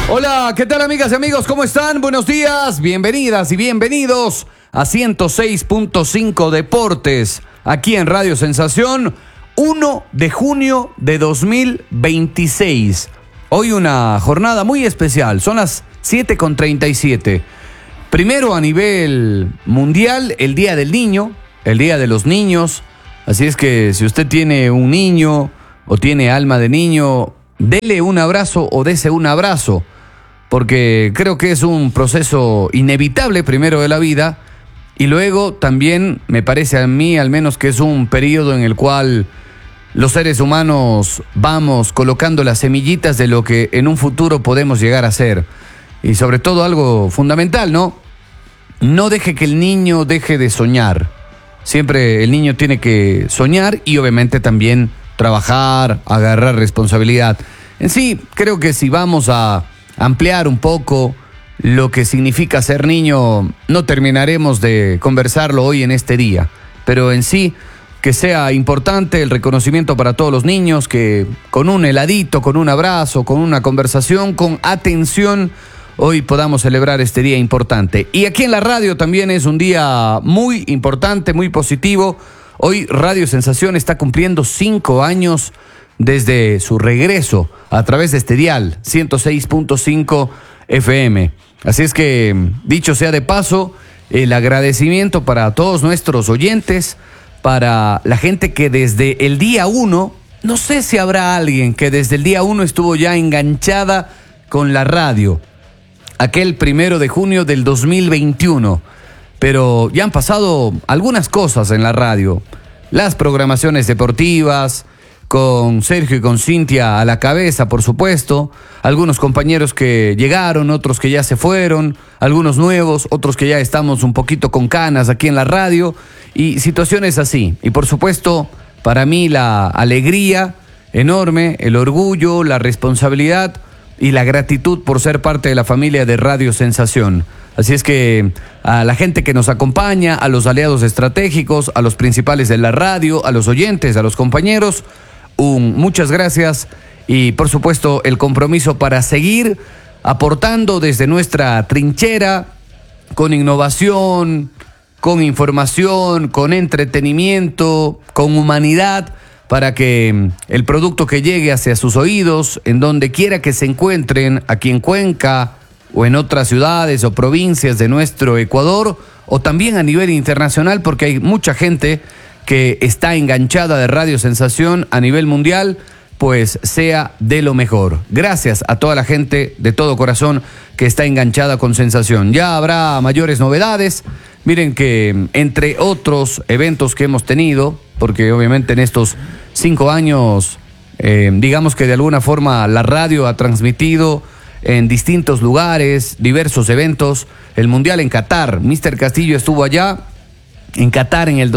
Hola, ¿qué tal amigas y amigos? ¿Cómo están? Buenos días, bienvenidas y bienvenidos a 106.5 Deportes, aquí en Radio Sensación, 1 de junio de 2026. Hoy una jornada muy especial, son las 7:37. Primero a nivel mundial, el Día del Niño, el Día de los Niños. Así es que si usted tiene un niño o tiene alma de niño, dele un abrazo o dese un abrazo, porque creo que es un proceso inevitable primero de la vida y luego también me parece a mí al menos que es un periodo en el cual los seres humanos vamos colocando las semillitas de lo que en un futuro podemos llegar a ser. Y sobre todo algo fundamental, ¿no? No deje que el niño deje de soñar. Siempre el niño tiene que soñar y obviamente también trabajar, agarrar responsabilidad. En sí, creo que si vamos a ampliar un poco lo que significa ser niño, no terminaremos de conversarlo hoy en este día. Pero en sí, que sea importante el reconocimiento para todos los niños, que con un heladito, con un abrazo, con una conversación, con atención, hoy podamos celebrar este día importante. Y aquí en la radio también es un día muy importante, muy positivo. Hoy Radio Sensación está cumpliendo 5 años desde su regreso a través de este dial 106.5 FM. Así es que, dicho sea de paso, el agradecimiento para todos nuestros oyentes, para la gente que desde el día 1, no sé si habrá alguien que desde el día 1 estuvo ya enganchada con la radio, aquel 1 de junio del 2021, pero ya han pasado algunas cosas en la radio, las programaciones deportivas, con Sergio y con Cintia a la cabeza, por supuesto, algunos compañeros que llegaron, otros que ya se fueron, algunos nuevos, otros que ya estamos un poquito con canas aquí en la radio, y situaciones así. Y por supuesto, para mí la alegría enorme, el orgullo, la responsabilidad y la gratitud por ser parte de la familia de Radio Sensación. Así es que a la gente que nos acompaña, a los aliados estratégicos, a los principales de la radio, a los oyentes, a los compañeros, muchas gracias y por supuesto el compromiso para seguir aportando desde nuestra trinchera con innovación, con información, con entretenimiento, con humanidad, para que el producto que llegue hacia sus oídos, en donde quiera que se encuentren, aquí en Cuenca o en otras ciudades o provincias de nuestro Ecuador, o también a nivel internacional, porque hay mucha gente que está enganchada de Radio Sensación a nivel mundial, pues sea de lo mejor. Gracias a toda la gente de todo corazón que está enganchada con Sensación. Ya habrá mayores novedades. Miren que entre otros eventos que hemos tenido, porque obviamente en estos 5 años, digamos que de alguna forma la radio ha transmitido en distintos lugares, diversos eventos. El Mundial en Qatar, Mr. Castillo estuvo allá en Qatar en el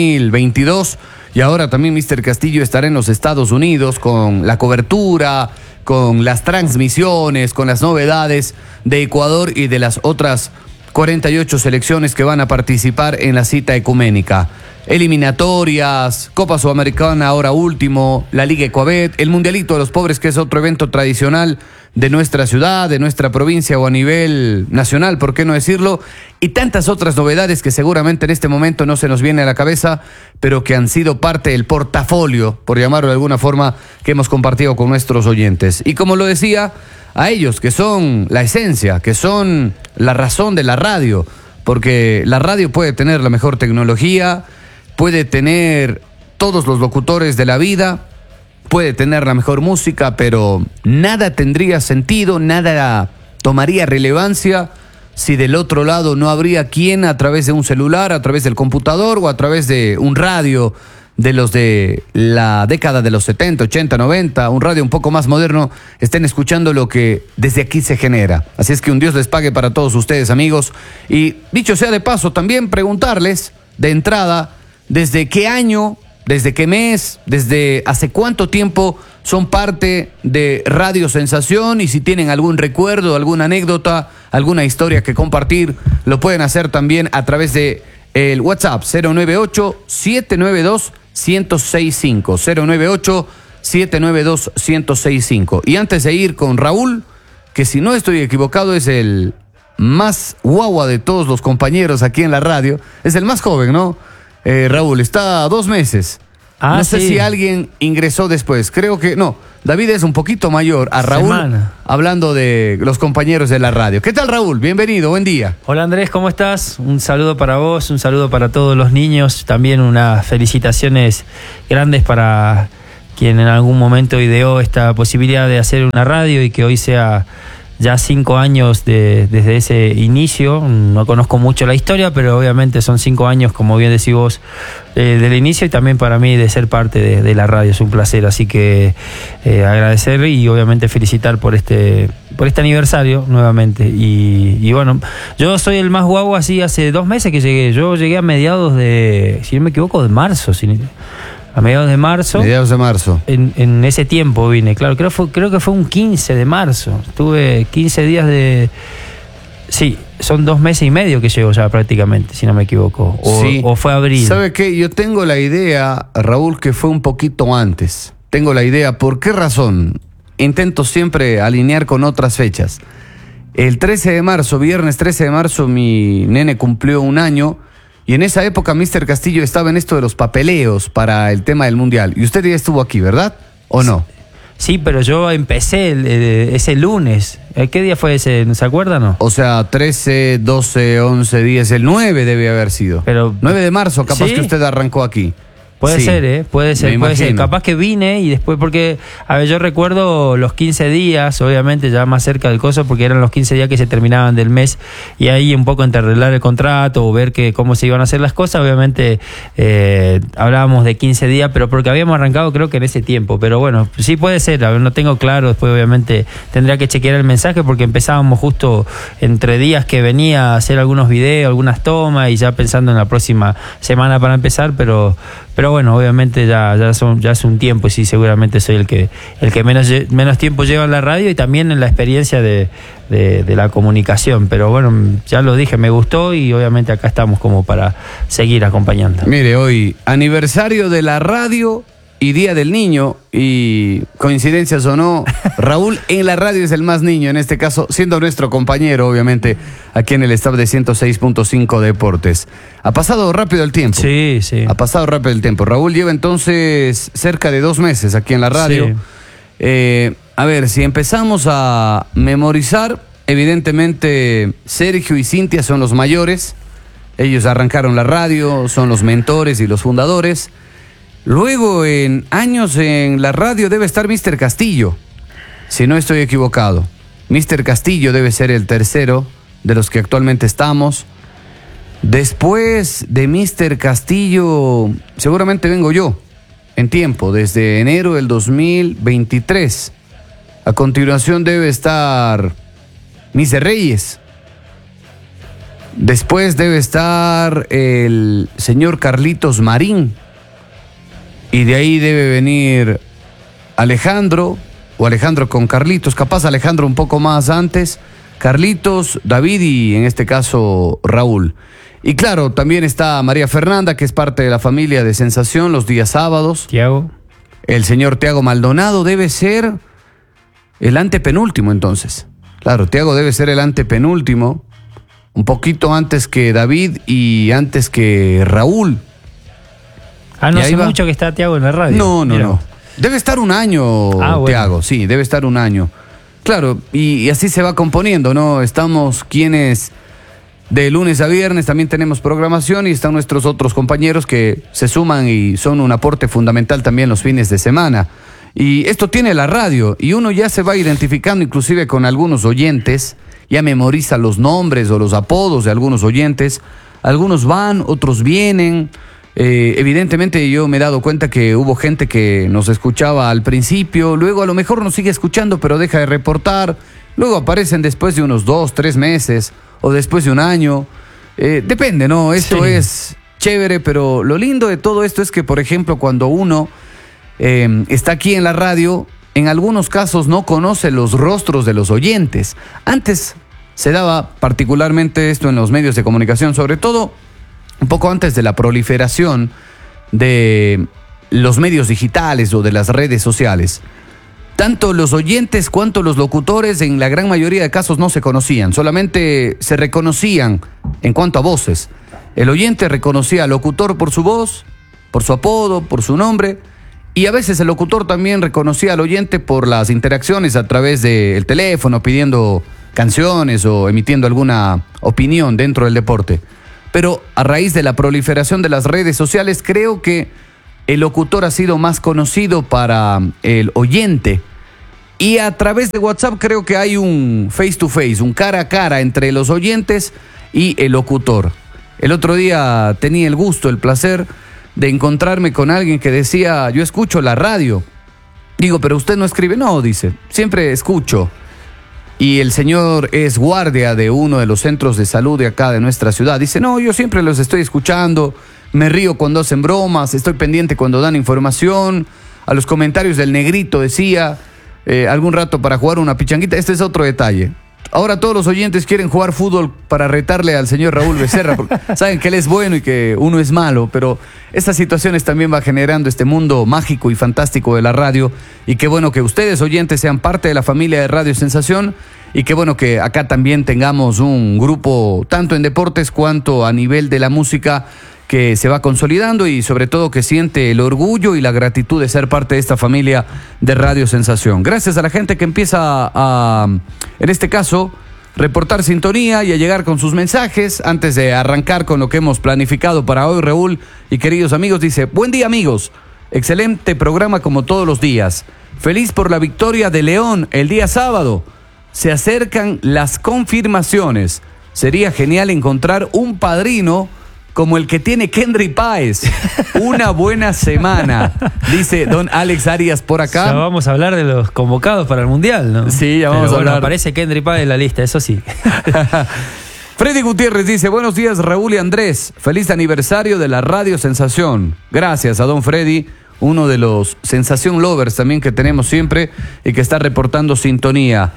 2022 y ahora también Mr. Castillo estará en los Estados Unidos con la cobertura, con las transmisiones, con las novedades de Ecuador y de las otras 48 selecciones que van a participar en la cita ecuménica. Eliminatorias, Copa Sudamericana ahora último, la Liga Ecuabet, el Mundialito de los Pobres, que es otro evento tradicional de nuestra ciudad, de nuestra provincia o a nivel nacional, ¿por qué no decirlo? Y tantas otras novedades que seguramente en este momento no se nos viene a la cabeza, pero que han sido parte del portafolio, por llamarlo de alguna forma, que hemos compartido con nuestros oyentes. Y como lo decía, a ellos que son la esencia, que son la razón de la radio, porque la radio puede tener la mejor tecnología, puede tener todos los locutores de la vida, puede tener la mejor música, pero nada tendría sentido, nada tomaría relevancia si del otro lado no habría quien a través de un celular, a través del computador o a través de un radio de los de la década de los 70, 80, 90, un radio un poco más moderno, estén escuchando lo que desde aquí se genera. Así es que un Dios les pague para todos ustedes, amigos. Y dicho sea de paso, también preguntarles de entrada, ¿desde qué año, desde qué mes, desde hace cuánto tiempo son parte de Radio Sensación? Y si tienen algún recuerdo, alguna anécdota, alguna historia que compartir, lo pueden hacer también a través de el WhatsApp 098-792-1065. 098-792-1065. Y antes de ir con Raúl, que si no estoy equivocado es el más guagua de todos los compañeros aquí en la radio. Es el más joven, ¿no? Raúl, está a 2 meses. No sé si alguien ingresó después. Creo que no. David es un poquito mayor a Raúl, hablando de los compañeros de la radio. ¿Qué tal, Raúl? Bienvenido, buen día. Hola, Andrés, ¿cómo estás? Un saludo para vos, un saludo para todos los niños. También unas felicitaciones grandes para quien en algún momento ideó esta posibilidad de hacer una radio y que hoy sea ya 5 años desde ese inicio. No conozco mucho la historia, pero obviamente son 5 años, como bien decís vos, del inicio, y también para mí de ser parte de la radio. Es un placer, así que agradecer y obviamente felicitar por este aniversario nuevamente. Y bueno, yo soy el más guapo, así hace 2 meses que llegué. Yo llegué a mediados de, si no me equivoco, de marzo. A mediados de marzo. Mediados de marzo. En ese tiempo vine, claro, creo que fue un 15 de marzo. Estuve 15 días de... Sí, son 2 meses y medio que llego ya prácticamente, si no me equivoco. O fue abril. ¿Sabe qué? Yo tengo la idea, Raúl, que fue un poquito antes. Tengo la idea. ¿Por qué razón? Intento siempre alinear con otras fechas. El 13 de marzo, viernes 13 de marzo, mi nene cumplió 1 año. Y en esa época Mr. Castillo estaba en esto de los papeleos para el tema del Mundial. Y usted ya estuvo aquí, ¿verdad? ¿O no? Sí, pero yo empecé ese lunes. ¿Qué día fue ese? ¿Se acuerdan o no? O sea, 13, 12, 11 días. El 9 debe haber sido. Pero 9 de marzo, capaz que usted arrancó aquí. Puede ser, puede ser. Capaz que vine y después, porque, a ver, yo recuerdo los 15 días, obviamente ya más cerca del coso, porque eran los 15 días que se terminaban del mes, y ahí un poco entre arreglar el contrato o ver cómo se iban a hacer las cosas, obviamente hablábamos de 15 días, pero porque habíamos arrancado creo que en ese tiempo. Pero bueno, sí puede ser, a ver, no tengo claro, después obviamente tendría que chequear el mensaje, porque empezábamos justo entre días que venía a hacer algunos videos, algunas tomas, y ya pensando en la próxima semana para empezar, pero bueno, obviamente ya es un tiempo, y sí, seguramente soy el que menos tiempo lleva en la radio y también en la experiencia de la comunicación. Pero bueno, ya lo dije, me gustó y obviamente acá estamos como para seguir acompañando. Mire, hoy aniversario de la radio y Día del Niño, y coincidencias o no, Raúl en la radio es el más niño, en este caso, siendo nuestro compañero, obviamente, aquí en el staff de 106.5 Deportes. Ha pasado rápido el tiempo. Sí. Ha pasado rápido el tiempo. Raúl lleva entonces cerca de 2 meses aquí en la radio. Sí. A ver, si empezamos a memorizar, evidentemente Sergio y Cintia son los mayores. Ellos arrancaron la radio, son los mentores y los fundadores. Luego, en años en la radio, debe estar Mr. Castillo, si no estoy equivocado. Mr. Castillo debe ser el tercero de los que actualmente estamos. Después de Mr. Castillo, seguramente vengo yo, en tiempo, desde enero del 2023. A continuación debe estar Mr. Reyes. Después debe estar el señor Carlitos Marín. Y de ahí debe venir Alejandro, o Alejandro con Carlitos, capaz Alejandro un poco más antes, Carlitos, David y en este caso Raúl. Y claro, también está María Fernanda, que es parte de la familia de Sensación los días sábados. Tiago. El señor Tiago Maldonado debe ser el antepenúltimo entonces. Claro, Tiago debe ser el antepenúltimo, un poquito antes que David y antes que Raúl. No hace mucho que está Tiago en la radio. No. Debe estar 1 año, Tiago, sí, debe estar 1 año. Claro, y así se va componiendo, ¿no? Estamos quienes de lunes a viernes también tenemos programación, y están nuestros otros compañeros que se suman y son un aporte fundamental también los fines de semana. Y esto tiene la radio, y uno ya se va identificando inclusive con algunos oyentes, ya memoriza los nombres o los apodos de algunos oyentes. Algunos van, otros vienen. Evidentemente yo me he dado cuenta que hubo gente que nos escuchaba al principio, luego a lo mejor nos sigue escuchando pero deja de reportar, luego aparecen después de unos 2, 3 meses o después de 1 año, depende, ¿no? Esto es chévere, pero lo lindo de todo esto es que, por ejemplo, cuando uno está aquí en la radio, en algunos casos no conoce los rostros de los oyentes. Antes se daba particularmente esto en los medios de comunicación, sobre todo un poco antes de la proliferación de los medios digitales o de las redes sociales. tanto los oyentes cuanto los locutores en la gran mayoría de casos no se conocían, solamente se reconocían en cuanto a voces. El oyente reconocía al locutor por su voz, por su apodo, por su nombre, y a veces el locutor también reconocía al oyente por las interacciones a través del teléfono, pidiendo canciones o emitiendo alguna opinión dentro del deporte. Pero a raíz de la proliferación de las redes sociales, creo que el locutor ha sido más conocido para el oyente. Y a través de WhatsApp creo que hay un face to face, un cara a cara entre los oyentes y el locutor. El otro día tenía el gusto, el placer de encontrarme con alguien que decía, yo escucho la radio. Digo, pero usted no escribe. No, dice, siempre escucho. Y el señor es guardia de uno de los centros de salud de acá de nuestra ciudad. Dice, no, yo siempre los estoy escuchando, me río cuando hacen bromas, estoy pendiente cuando dan información. A los comentarios del negrito decía, algún rato para jugar una pichanguita. Este es otro detalle. Ahora todos los oyentes quieren jugar fútbol para retarle al señor Raúl Becerra, porque saben que él es bueno y que uno es malo, pero estas situaciones también va generando este mundo mágico y fantástico de la radio, y qué bueno que ustedes, oyentes, sean parte de la familia de Radio Sensación, y qué bueno que acá también tengamos un grupo, tanto en deportes cuanto a nivel de la música, que se va consolidando y sobre todo que siente el orgullo y la gratitud de ser parte de esta familia de Radio Sensación. Gracias a la gente que empieza a, en este caso, reportar sintonía y a llegar con sus mensajes. Antes de arrancar con lo que hemos planificado para hoy, Raúl y queridos amigos, dice, buen día amigos, excelente programa como todos los días. Feliz por la victoria de León el día sábado. Se acercan las confirmaciones. Sería genial encontrar un padrino como el que tiene Kendry Páez. Una buena semana, dice don Alex Arias por acá. Ya vamos a hablar de los convocados para el Mundial, ¿no? Sí, ya vamos a hablar. Aparece Kendry Páez en la lista, eso sí. Freddy Gutiérrez dice, buenos días Raúl y Andrés, feliz aniversario de la Radio Sensación. Gracias a don Freddy, uno de los Sensación Lovers también que tenemos siempre y que está reportando sintonía.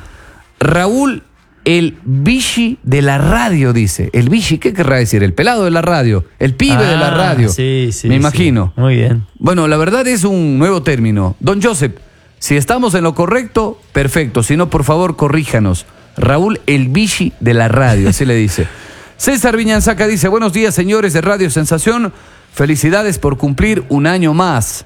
Raúl, el bichi de la radio, dice. El bichi, ¿qué querrá decir? El pelado de la radio, el pibe de la radio. Sí, me imagino. Sí. Muy bien. Bueno, la verdad es un nuevo término. Don Joseph, si estamos en lo correcto, perfecto. Si no, por favor, corríjanos. Raúl, el bichi de la radio, así le dice. César Viñanzaca dice, buenos días, señores de Radio Sensación. Felicidades por cumplir un año más.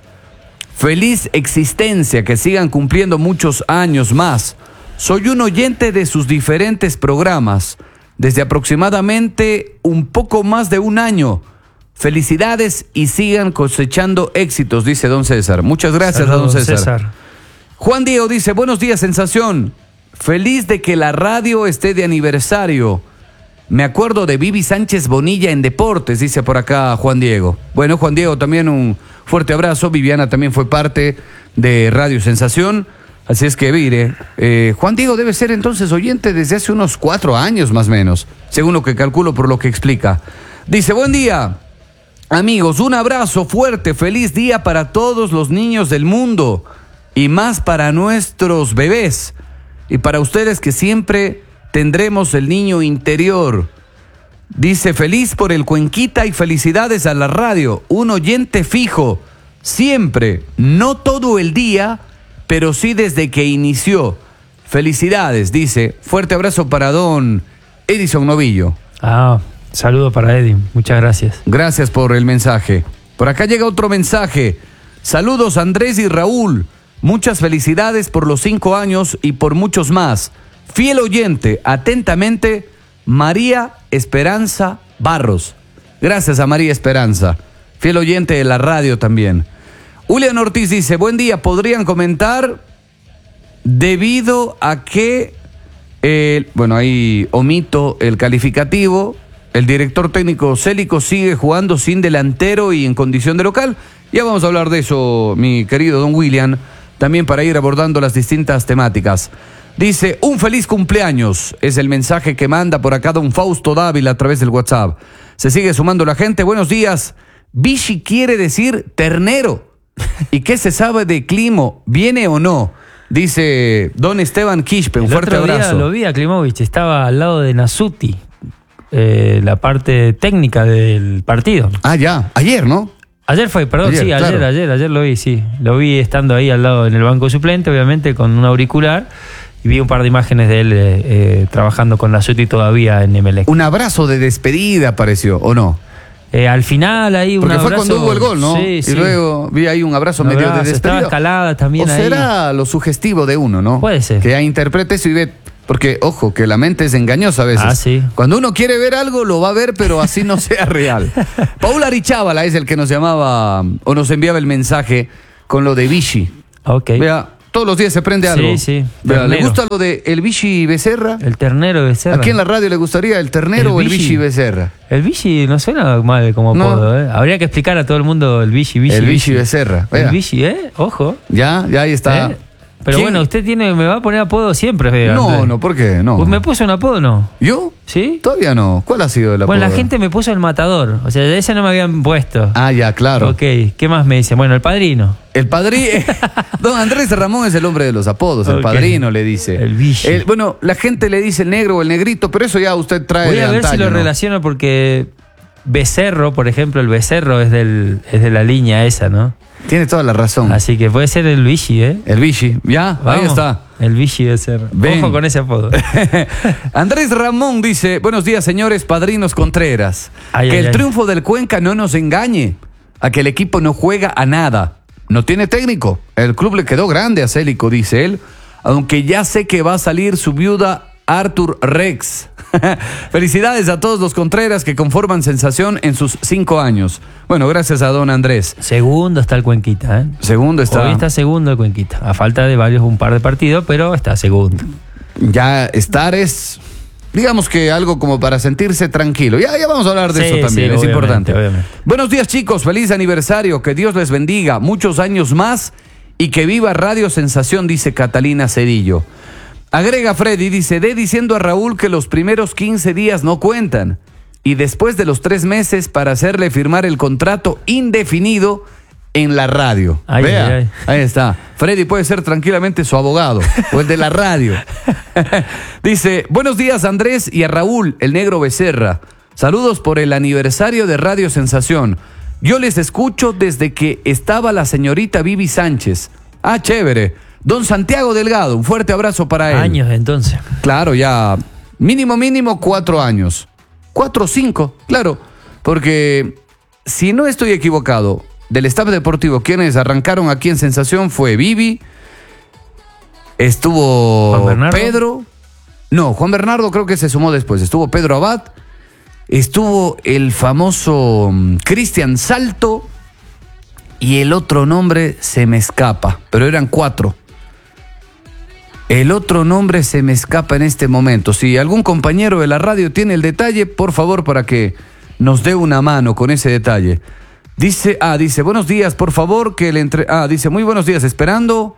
Feliz existencia, que sigan cumpliendo muchos años más. Soy un oyente de sus diferentes programas desde aproximadamente un poco más de un año. Felicidades y sigan cosechando éxitos, dice don César. Muchas gracias. Saludos, a don César. Juan Diego dice, buenos días, Sensación. Feliz de que la radio esté de aniversario. Me acuerdo de Vivi Sánchez Bonilla en deportes, dice por acá Juan Diego. Bueno, Juan Diego, también un fuerte abrazo. Viviana también fue parte de Radio Sensación. Así es que, mire, Juan Diego debe ser entonces oyente desde hace unos 4 años más o menos, según lo que calculo por lo que explica. Dice, buen día, amigos, un abrazo fuerte, feliz día para todos los niños del mundo y más para nuestros bebés y para ustedes que siempre tendremos el niño interior. Dice, feliz por el Cuenquita y felicidades a la radio, un oyente fijo, siempre, no todo el día, pero sí desde que inició. Felicidades, dice. Fuerte abrazo para don Edison Novillo. Saludo para Eddie, muchas gracias. Gracias por el mensaje. Por acá llega otro mensaje. Saludos Andrés y Raúl. Muchas felicidades por los 5 años y por muchos más. Fiel oyente, atentamente, María Esperanza Barros. Gracias a María Esperanza. Fiel oyente de la radio también. Julián Ortiz dice, buen día, ¿podrían comentar debido a que, bueno, ahí omito el calificativo, el director técnico Célico sigue jugando sin delantero y en condición de local? Ya vamos a hablar de eso, mi querido don William, también para ir abordando las distintas temáticas. Dice, un feliz cumpleaños, es el mensaje que manda por acá don Fausto Dávila a través del WhatsApp. Se sigue sumando la gente, buenos días, bichi quiere decir ternero. ¿Y qué se sabe de Climo? ¿Viene o no? Dice don Esteban Quispe, un fuerte abrazo. Lo vi a Klimovich, estaba al lado de Nasuti, la parte técnica del partido. Ya, ayer, ¿no? Ayer fue, perdón, claro. ayer lo vi, sí. Lo vi estando ahí al lado en el banco suplente, obviamente, con un auricular. Y vi un par de imágenes de él trabajando con Nasuti todavía en Emelec. Un abrazo de despedida pareció, ¿o no? Al final ahí un abrazo. Porque fue cuando hubo el gol, ¿no? Sí, y luego vi ahí un abrazo medio de despedida. Estaba Escalada también ahí. O será lo sugestivo de uno, ¿no? Puede ser. Que ya interprete eso y ve... Porque, ojo, que la mente es engañosa a veces. Ah, sí. Cuando uno quiere ver algo, lo va a ver, pero así no sea real. Paul Arichábala es el que nos llamaba o nos enviaba el mensaje con lo de Vichy. Ok. Vea, todos los días se prende algo. Sí, sí. Vea, ¿le gusta lo de el Vichy Becerra? El ternero Becerra. ¿Aquí en la radio le gustaría el ternero o el Vichy Becerra? El Vichy no suena mal como apodo, ¿eh? Habría que explicar a todo el mundo el Vichy. El Vichy Becerra. Vea. El Vichy, Ojo. Ya ahí está. Pero bueno, usted me va a poner apodo siempre, Vega. No, ¿por qué? No. Pues me puso un apodo, ¿no? ¿Yo? ¿Sí? Todavía no. ¿Cuál ha sido el apodo? Bueno, la gente me puso el matador. O sea, ese no me habían puesto. Ah, ya, claro. Ok, ¿qué más me dicen? Bueno, el padrino. El padrino. Don Andrés Ramón es el hombre de los apodos. El padrino le dice. El Vichy. Bueno, la gente le dice el negro o el negrito, pero eso ya usted trae. Voy a ver si lo relaciono porque Becerro, por ejemplo, el Becerro es de la línea esa, ¿no? Tiene toda la razón. Así que puede ser el Vichy, ¿eh? El Vichy, ya, Vamos, ahí está. El Vichy Becerro. Ojo con ese apodo. Andrés Ramón dice, buenos días, señores padrinos Contreras. El triunfo del Cuenca no nos engañe, a que el equipo no juega a nada. No tiene técnico. El club le quedó grande a Célico, dice él, aunque ya sé que va a salir su viuda Arthur Rex. Felicidades a todos los Contreras que conforman sensación en sus 5 años. Bueno, gracias a don Andrés. Segundo está el Cuenquita, ¿eh? Segundo está. Hoy está segundo el Cuenquita. A falta de un par de partidos, pero está segundo. Ya estar es, digamos que algo como para sentirse tranquilo. Ya vamos a hablar de eso también, es importante. Obviamente. Buenos días, chicos, feliz aniversario, que Dios les bendiga, muchos años más y que viva Radio Sensación, dice Catalina Cedillo. Agrega Freddy, dice, diciendo a Raúl que los primeros 15 días no cuentan y después de los 3 meses para hacerle firmar el contrato indefinido en la radio. Vea, ahí está. Freddy puede ser tranquilamente su abogado o el de la radio. Dice, buenos días Andrés y a Raúl, el negro Becerra. Saludos por el aniversario de Radio Sensación. Yo les escucho desde que estaba la señorita Vivi Sánchez. Ah, chévere. Don Santiago Delgado, un fuerte abrazo para él. Años entonces. Claro, ya mínimo 4 años. 4 o 5, claro. Porque si no estoy equivocado, del staff deportivo, quienes arrancaron aquí en Sensación fue Vivi, estuvo Juan Bernardo. Pedro. No, Juan Bernardo creo que se sumó después. Estuvo Pedro Abad, estuvo el famoso Cristian Salto y el otro nombre se me escapa, pero eran 4. El otro nombre se me escapa en este momento. Si algún compañero de la radio tiene el detalle, por favor, para que nos dé una mano con ese detalle. Dice, buenos días, por favor, que le dice, muy buenos días, esperando.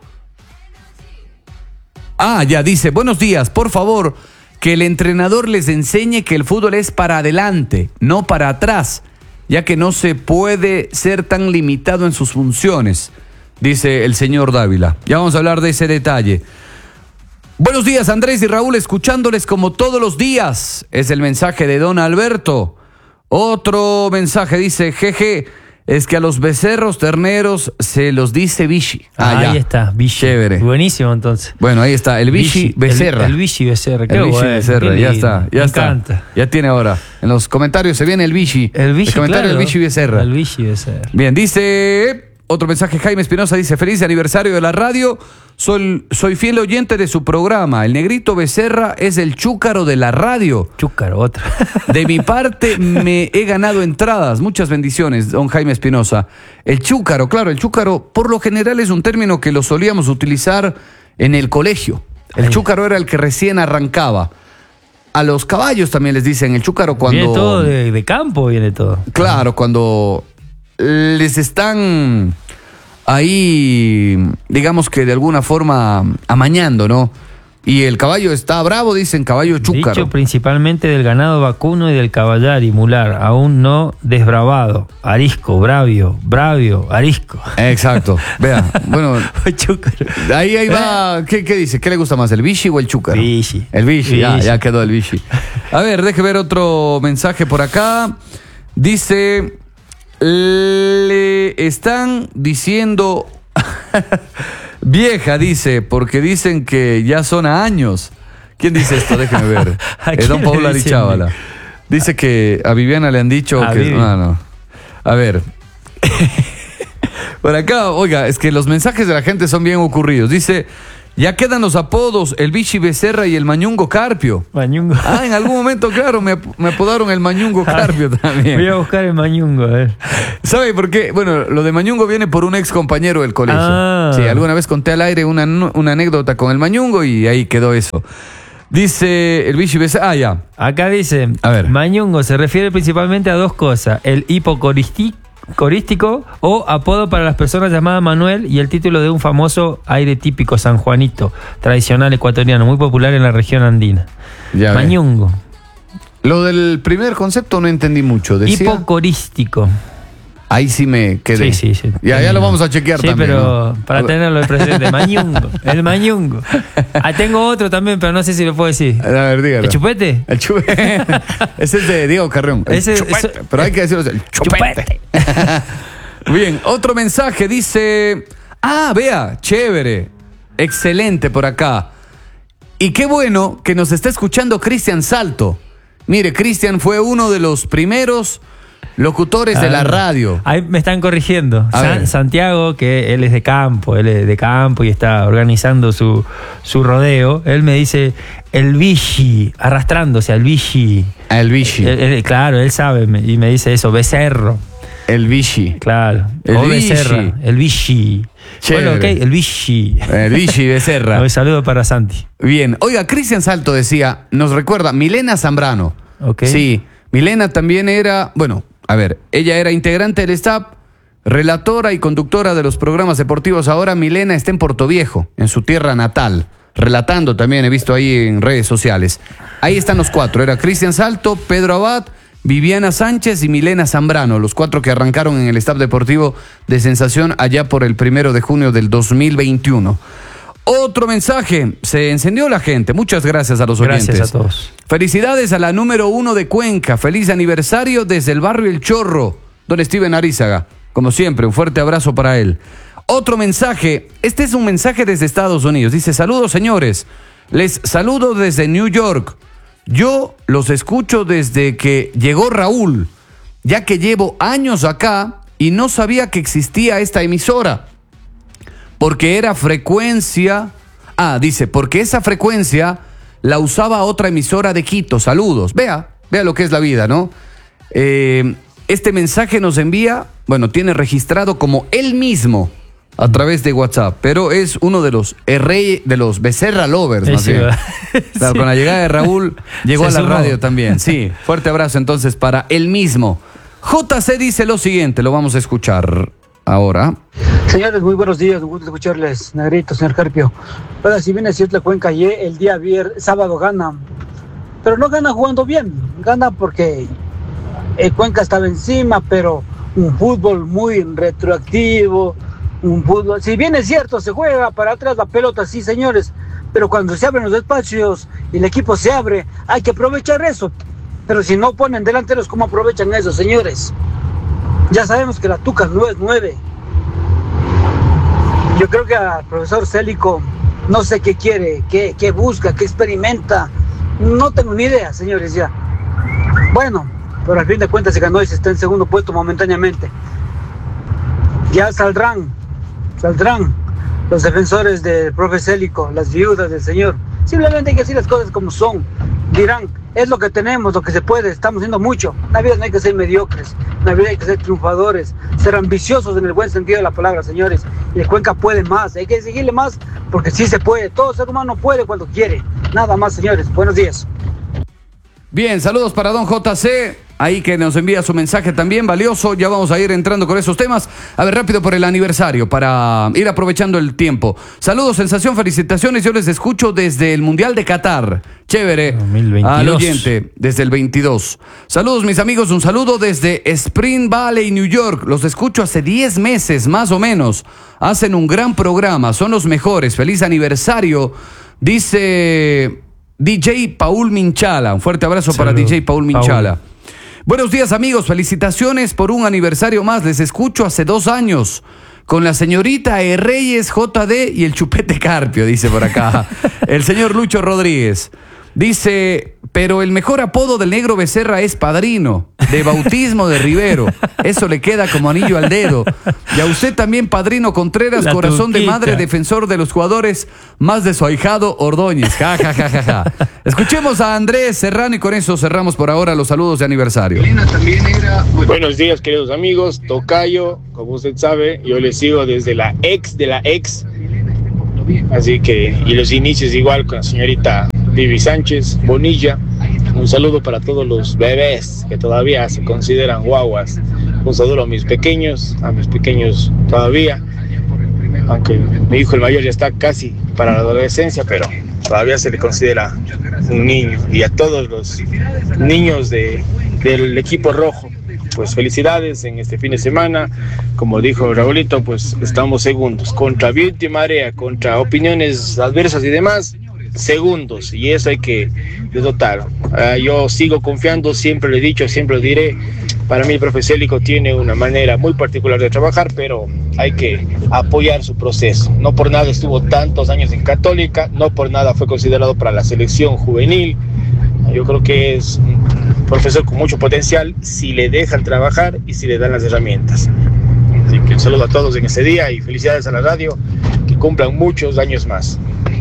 Dice, buenos días, por favor, que el entrenador les enseñe que el fútbol es para adelante, no para atrás, ya que no se puede ser tan limitado en sus funciones, dice el señor Dávila. Ya vamos a hablar de ese detalle. Buenos días, Andrés y Raúl, escuchándoles como todos los días. Es el mensaje de don Alberto. Otro mensaje dice, jeje, es que a los becerros terneros se los dice Vichy. Ahí está, Vichy. Chévere. Buenísimo, entonces. Bueno, ahí está, el Vichy Becerra. El Vichy Becerra, qué el Vichy Becerra, ya está. Me encanta. Ya tiene ahora. En los comentarios se viene el Vichy. El comentario del Vichy Becerra. El Vichy Becerra. Bien, dice... Otro mensaje, Jaime Espinosa dice, feliz aniversario de la radio, soy fiel oyente de su programa, el negrito Becerra es el chúcaro de la radio. Chúcaro, otra. De mi parte me he ganado entradas, muchas bendiciones, don Jaime Espinosa. El chúcaro, claro, el chúcaro por lo general es un término que lo solíamos utilizar en el colegio. El chúcaro era el que recién arrancaba. A los caballos también les dicen el chúcaro cuando... Viene todo de campo, viene todo. Claro, cuando... les están ahí, digamos que de alguna forma amañando, ¿no? Y el caballo está bravo, dicen caballo chúcaro. Dicho principalmente del ganado vacuno y del caballar y mular, aún no desbravado. Arisco, bravio, arisco. Exacto. Vea, bueno. Chúcaro. Ahí va. ¿Qué dice? ¿Qué le gusta más, el Vichy o el chúcaro? Vichy. El Vichy, ya quedó el Vichy. A ver, deje ver otro mensaje por acá. Dice... Le están diciendo vieja, dice, porque dicen que ya son a años. ¿Quién dice esto? Déjeme ver. Don Paula Richábala. Dice que a Viviana le han dicho que... No. A ver. Por acá, oiga, es que los mensajes de la gente son bien ocurridos. Dice, ya quedan los apodos, el Vichy Becerra y el Mañungo Carpio. Mañungo. En algún momento, claro, me apodaron el Mañungo Carpio también. Voy a buscar el Mañungo, a ver. ¿Sabe por qué? Bueno, lo de Mañungo viene por un ex compañero del colegio. Sí, alguna vez conté al aire una anécdota con el Mañungo y ahí quedó eso. Dice el Vichy Becerra. Ya. Acá dice, a ver. Mañungo se refiere principalmente a dos cosas: el hipocorístico o apodo para las personas llamadas Manuel y el título de un famoso aire típico sanjuanito, tradicional ecuatoriano, muy popular en la región andina. Ya Mañungo. Lo del primer concepto no entendí mucho. Decía... Hipocorístico. Ahí sí me quedé. Sí. Ya lo vamos a chequear también. Sí, pero ¿no? Para tenerlo de presente. Mañungo. El Mañungo. Tengo otro también, pero no sé si lo puedo decir. A ver, dígalo. ¿El chupete? El chupete. Ese es de Diego Carrión. Chupete. Pero hay que decirlo. El chupete. Bien, otro mensaje dice... vea, chévere. Excelente por acá. Y qué bueno que nos está escuchando Cristian Salto. Mire, Cristian fue uno de los primeros... locutores de la radio. Ahí me están corrigiendo. Santiago, que él es de campo y está organizando su rodeo. Él me dice el Vichy, arrastrándose al Vichy. El Vichy. Claro, él sabe y me dice eso, Becerro. El Vichy. Claro. El Becerra. El Vichy. Bueno, ok, el Vichy. El Vichy Becerra. Un saludo para Santi. Bien. Oiga, Cristian Salto decía, nos recuerda, Milena Zambrano. Okay. Sí, Milena también era, ella era integrante del staff, relatora y conductora de los programas deportivos. Ahora Milena está en Portoviejo, en su tierra natal, relatando también, he visto ahí en redes sociales. Ahí están los cuatro, era Cristian Salto, Pedro Abad, Viviana Sánchez y Milena Zambrano, los cuatro que arrancaron en el staff deportivo de Sensación allá por el 1 de junio del 2021. Otro mensaje, se encendió la gente, muchas gracias a los oyentes. Gracias a todos. Felicidades a la número 1 de Cuenca, feliz aniversario desde el barrio El Chorro, don Steven Arízaga. Como siempre, un fuerte abrazo para él. Otro mensaje, este es un mensaje desde Estados Unidos, dice, saludos señores, les saludo desde New York. Yo los escucho desde que llegó Raúl, ya que llevo años acá y no sabía que existía esta emisora. Porque era frecuencia... dice, porque esa frecuencia la usaba otra emisora de Quito. Saludos. Vea lo que es la vida, ¿no? Este mensaje nos envía, tiene registrado como él mismo a través de WhatsApp, pero es uno de los Becerra Lovers, más bien. Claro, con la llegada de Raúl, llegó a la radio también. Sí, fuerte abrazo entonces para él mismo. JC dice lo siguiente, lo vamos a escuchar ahora. Señores, muy buenos días, un gusto escucharles, Negrito, señor Carpio. Pero si bien es cierto, la Cuenca el día sábado gana, pero no gana jugando bien, gana porque el Cuenca estaba encima, pero un fútbol muy retroactivo, un fútbol, si bien es cierto, se juega para atrás la pelota, sí señores, pero cuando se abren los espacios y el equipo se abre, hay que aprovechar eso, pero si no ponen delanteros, ¿cómo aprovechan eso, señores? Ya sabemos que la Tuca no es 9. Yo creo que al profesor Célico no sé qué quiere, qué busca, qué experimenta. No tengo ni idea, señores, ya. Bueno, pero al fin de cuentas se ganó y se está en segundo puesto momentáneamente. Ya saldrán los defensores del profe Célico, las viudas del señor. Simplemente hay que decir las cosas como son. Dirán, es lo que tenemos, lo que se puede, estamos haciendo mucho. En la vida no hay que ser mediocres, en la vida hay que ser triunfadores, ser ambiciosos en el buen sentido de la palabra, señores. Y el Cuenca puede más, hay que exigirle más, porque sí se puede. Todo ser humano puede cuando quiere. Nada más, señores. Buenos días. Bien, saludos para don JC, ahí que nos envía su mensaje también valioso. Ya vamos a ir entrando con esos temas. A ver, rápido por el aniversario, para ir aprovechando el tiempo. Saludos, Sensación, felicitaciones. Yo les escucho desde el Mundial de Qatar. Chévere. 2022. Al oyente, desde el 22. Saludos, mis amigos, un saludo desde Spring Valley, New York. Los escucho hace 10 meses, más o menos. Hacen un gran programa, son los mejores. Feliz aniversario, dice DJ Paul Minchala. Un fuerte abrazo para DJ Paul Minchala. Buenos días, amigos. Felicitaciones por un aniversario más. Les escucho hace 2 años con la señorita Reyes, JD y el Chupete Carpio, dice por acá. El señor Lucho Rodríguez. Dice, pero el mejor apodo del Negro Becerra es Padrino, de bautismo de Rivero. Eso le queda como anillo al dedo. Y a usted también, Padrino Contreras, corazón de madre, defensor de los jugadores, más de su ahijado Ordóñez. Ja, ja, ja, ja, ja. Escuchemos a Andrés Serrano y con eso cerramos por ahora los saludos de aniversario. Buenos días, queridos amigos. Tocayo, como usted sabe, yo le sigo desde la ex de la ex. Así que, y los inicios igual con la señorita Vivi Sánchez Bonilla. Un saludo para todos los bebés que todavía se consideran guaguas. Un saludo a mis pequeños todavía, aunque mi hijo el mayor ya está casi para la adolescencia, pero todavía se le considera un niño. Y a todos los niños del equipo rojo, pues felicidades en este fin de semana. Como dijo Raulito, pues estamos segundos contra viento y marea, contra opiniones adversas y demás, segundos, y eso hay que denotar. Yo sigo confiando, siempre lo he dicho, siempre lo diré. Para mí el profe Célico tiene una manera muy particular de trabajar, pero hay que apoyar su proceso. No por nada estuvo tantos años en Católica, no por nada fue considerado para la selección juvenil. Yo creo que es un profesor con mucho potencial si le dejan trabajar y si le dan las herramientas. Así que un saludo a todos en este día y felicidades a la radio, que cumplan muchos años más.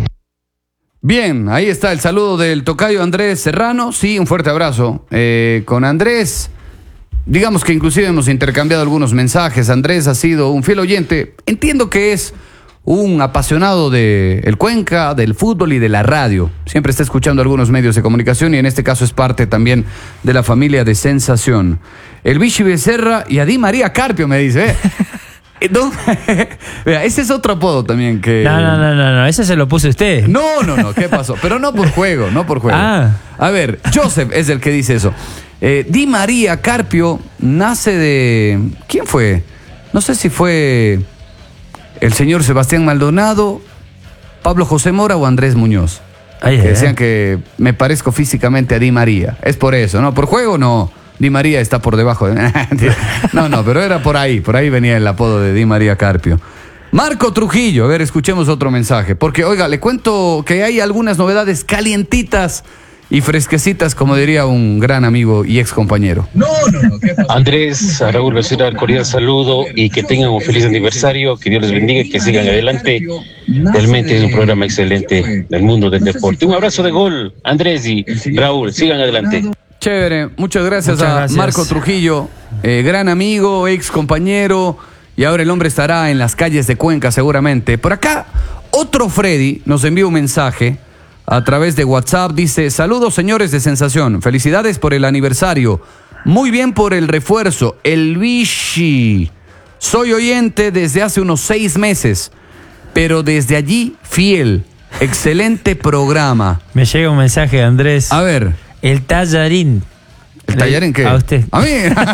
Bien, ahí está el saludo del tocayo Andrés Serrano. Sí, un fuerte abrazo. Con Andrés, digamos que inclusive hemos intercambiado algunos mensajes. Andrés ha sido un fiel oyente. Entiendo que es un apasionado del Cuenca, del fútbol y de la radio. Siempre está escuchando algunos medios de comunicación y en este caso es parte también de la familia de Sensación. El Vichy Becerra y Adi María Carpio, me dice. No, vea, ese es otro apodo también que... No, ese se lo puso usted. No, ¿qué pasó? Pero no por juego. A ver, Joseph es el que dice eso. Di María Carpio nace de... ¿Quién fue? No sé si fue el señor Sebastián Maldonado, Pablo José Mora o Andrés Muñoz. Que decían que me parezco físicamente a Di María. Es por eso, ¿no? Por juego no. Di María está por debajo de... No, pero era por ahí venía el apodo de Di María Carpio. Marco Trujillo, a ver, escuchemos otro mensaje, porque, oiga, le cuento que hay algunas novedades calientitas y fresquecitas, como diría un gran amigo y ex compañero. No, ¿qué pasó? Andrés, a Raúl Becerra, cordial saludo y que tengan un feliz aniversario, que Dios les bendiga y que sigan adelante. Realmente es un programa excelente del mundo del deporte. Un abrazo de gol, Andrés y Raúl, sigan adelante. Chévere, muchas gracias a Marco Trujillo, gran amigo, ex compañero, y ahora el hombre estará en las calles de Cuenca seguramente. Por acá, otro Freddy nos envió un mensaje a través de WhatsApp, dice: saludos señores de Sensación, felicidades por el aniversario, muy bien por el refuerzo, el Vichy. Soy oyente desde hace unos 6 meses, pero desde allí fiel, excelente programa. Me llega un mensaje, Andrés. A ver. El tallarín. ¿El tallarín qué? A usted. ¿A mí?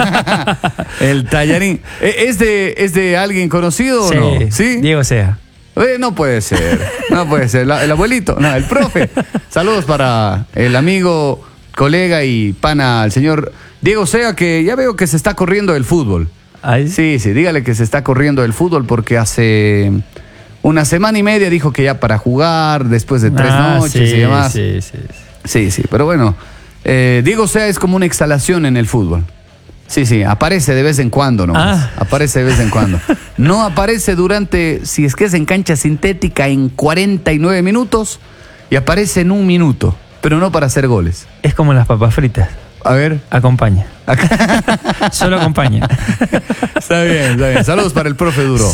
El tallarín. ¿Es de alguien conocido o no? Sí, Diego Sea. No puede ser. El abuelito, no, el profe. Saludos para el amigo, colega y pana, el señor Diego Sea, que ya veo que se está corriendo del fútbol. ¿Ay? Sí, dígale que se está corriendo del fútbol porque hace una semana y media dijo que ya para jugar, después de 3 noches y demás. Sí, pero bueno, Diego Sea es como una exhalación en el fútbol. Sí, aparece de vez en cuando nomás. Aparece de vez en cuando. No aparece durante, si es que es en cancha sintética, en 49 minutos y aparece en 1 minuto, pero no para hacer goles. Es como las papas fritas. A ver. Acompaña. Solo acompaña. Está bien. Saludos para el profe Duro.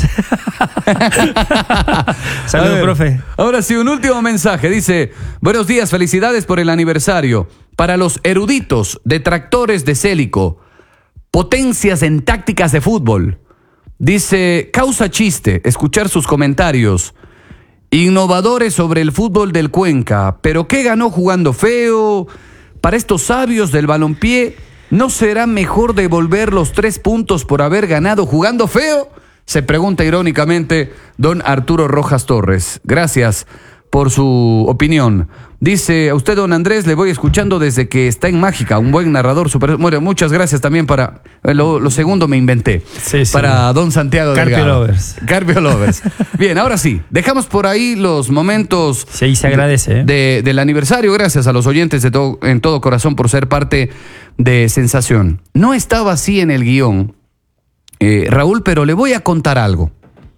Saludos, profe. Ahora sí, un último mensaje. Dice: buenos días, felicidades por el aniversario. Para los eruditos, detractores de Célico, potencias en tácticas de fútbol. Dice: causa chiste escuchar sus comentarios innovadores sobre el fútbol del Cuenca. ¿Pero qué ganó jugando feo? Para estos sabios del balompié, ¿no será mejor devolver los 3 puntos por haber ganado jugando feo? Se pregunta irónicamente don Arturo Rojas Torres. Gracias por su opinión. Dice, a usted, don Andrés, le voy escuchando desde que está en Mágica, un buen narrador. Bueno, muchas gracias también para... Lo segundo me inventé. Sí. Para don Santiago Carpio Delgado. Lovers. Carpio Lovers. Bien, ahora sí, dejamos por ahí los momentos... Sí, se agradece. Del aniversario. Gracias a los oyentes en todo corazón por ser parte de Sensación. No estaba así en el guión, Raúl, pero le voy a contar algo.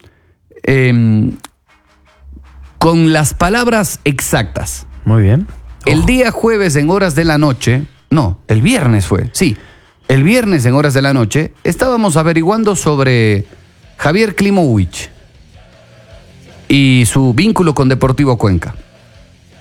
Con las palabras exactas. Muy bien. El día jueves en horas de la noche, no, el viernes fue, sí, el viernes en horas de la noche, estábamos averiguando sobre Javier Klimowicz y su vínculo con Deportivo Cuenca.